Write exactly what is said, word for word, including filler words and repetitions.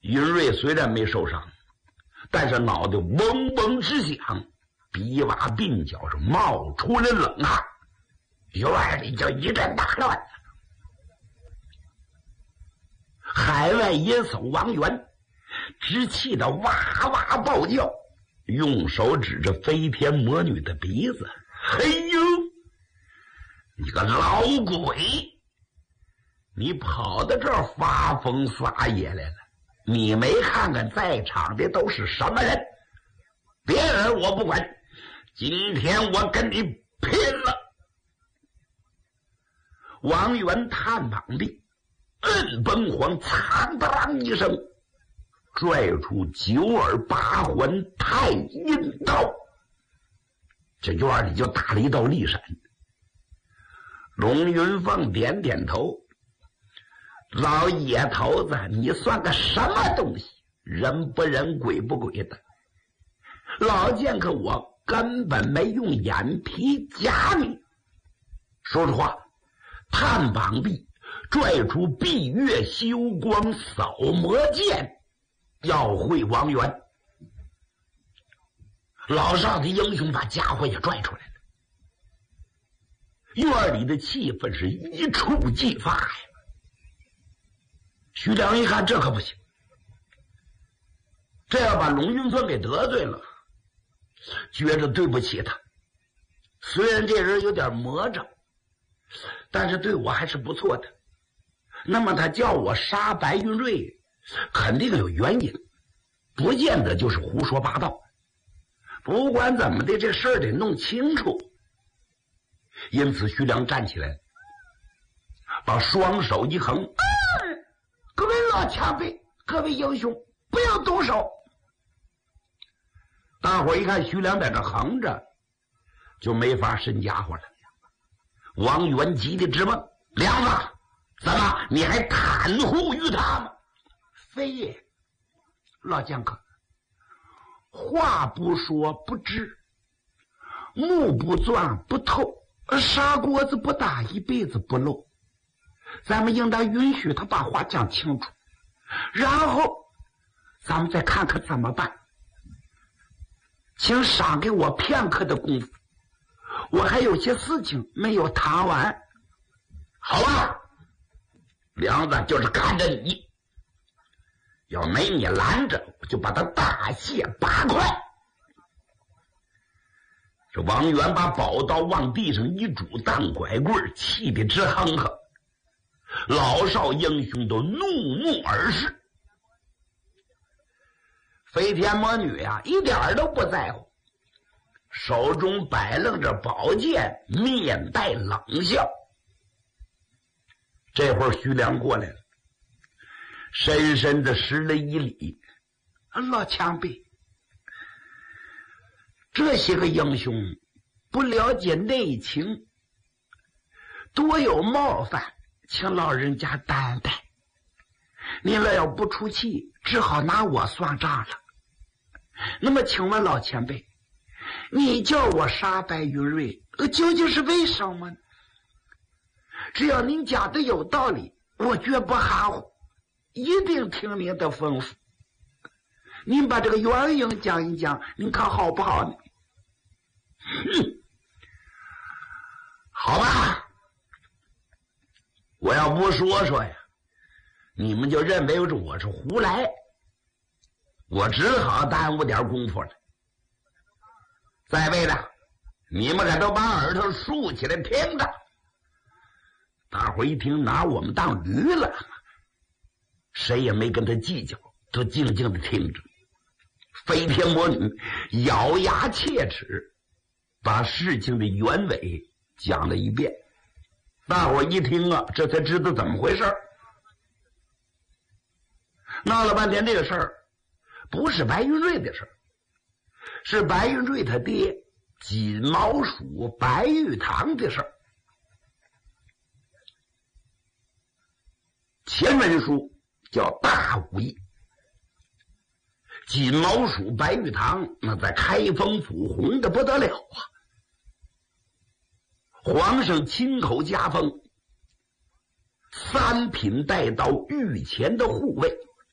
云瑞虽然没受伤，但是脑袋嗡嗡直响，鼻洼鬓角是冒出了冷汗，院里就一阵大乱。海外野叟王元只气得哇哇暴叫，用手指着飞天魔女的鼻子：“嘿呦，你个老鬼！你跑到这儿发疯撒野来了！你没看看在场的都是什么人？别人我不管，今天我跟你拼了！”王元探膀臂，摁崩黄，苍当一声，拽出九耳八环太阴刀，这院里就打了一道利闪。龙云凤点点头：“老野头子，你算个什么东西？人不人，鬼不鬼的。老剑客我根本没用眼皮夹你。”说实话，探膀臂拽出闭月休光扫魔剑，要会王元。老少的英雄把家伙也拽出来了，院里的气氛是一触即发呀。徐良一看，这可不行，这要把龙云凤给得罪了，觉着对不起他。虽然这人有点魔怔，但是对我还是不错的。那么他叫我杀白云瑞，肯定有原因，不见得就是胡说八道。不管怎么的，这事儿得弄清楚。因此徐良站起来，把双手一横：“嗯，各位老前辈，各位英雄，不要动手。”大伙一看徐良在这横着，就没法伸家伙了。王元急得直问：“梁子，怎么你还袒护于他吗？”“非也，老剑客，话不说不知，目不钻不透，砂锅子不打一辈子不漏。咱们应当允许他把话讲清楚，然后咱们再看看怎么办。请赏给我片刻的功夫，我还有些事情没有谈完。”“好吧，梁子就是看着你，要没你拦着，我就把他大卸八块。”这王元把宝刀往地上一拄，当拐棍，气得直哼哼。老少英雄都怒目而视。飞天魔女呀、啊，一点都不在乎，手中摆弄着宝剑，面带冷笑。这会儿徐良过来了，深深的施了一礼：“老前辈，这些个英雄不了解内情，多有冒犯，请老人家担待。您了要不出气，只好拿我算账了。那么请问老前辈，你叫我杀白云瑞，究竟是为什么呢？只要您讲的有道理，我绝不含糊，一定听您的吩咐。您把这个原因讲一讲，您看好不好呢？”“哼，好吧，我要不说说呀，你们就认为我是胡来，我只好耽误点功夫了。在位的，你们可都把耳朵竖起来听着。”大伙一听，拿我们当驴了，谁也没跟他计较，都静静的听着。飞天魔女咬牙切齿，把事情的原委讲了一遍。大伙一听啊，这才知道怎么回事。闹了半天，这个事儿不是白云瑞的事儿，是白云瑞他爹锦毛鼠白玉堂的事儿。前文书叫大武艺，锦毛鼠白玉堂那在开封府红的不得了啊！皇上亲口加封，三品带刀御前的护卫，